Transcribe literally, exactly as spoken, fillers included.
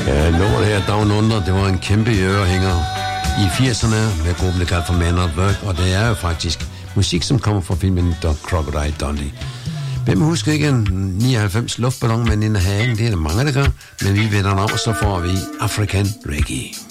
Ja, lover det her Down Under, det var en kæmpe ørehænger i firserne med gruppen, der kaldt for Man at Work, og det er jo faktisk musik, som kommer fra filmen The Crocodile Dundee. Hvem husker ikke en nioghalvfems luftballon med en hagen? Det er der mange, der gør, men vi vender om, og så får vi African Reggae.